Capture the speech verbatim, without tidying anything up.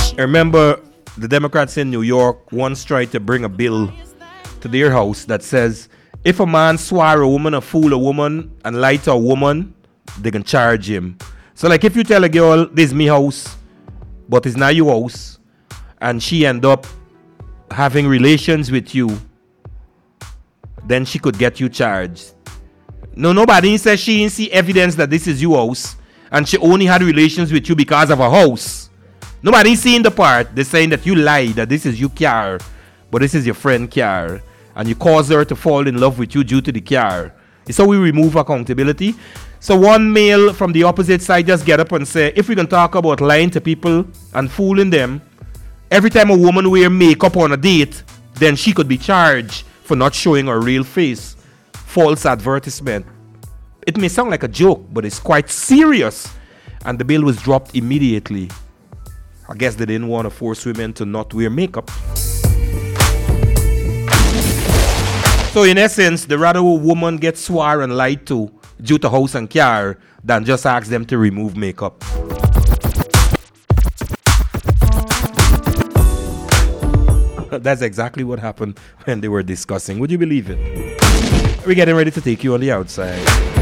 I remember the Democrats in New York once tried to bring a bill to their house that says if a man swore a woman or fool a woman and lie to a woman, they can charge him. So like if you tell a girl, this is me house, but it's not your house, and she end up having relations with you, then she could get you charged. No, nobody says she didn't see evidence that this is your house and she only had relations with you because of a house. Nobody seeing the part. They're saying that you lied, that this is your car, but this is your friend car, and you caused her to fall in love with you due to the car. It's how we remove accountability. So one male from the opposite side just get up and say, if we can talk about lying to people and fooling them, every time a woman wear makeup on a date, then she could be charged for not showing her real face. False advertisement. It may sound like a joke, but it's quite serious. And the bill was dropped immediately. I guess they didn't want to force women to not wear makeup. So in essence, the rather a woman gets swore and lied to due to house and car than just ask them to remove makeup. That's exactly what happened when they were discussing. Would you believe it? We're getting ready to take you on the outside.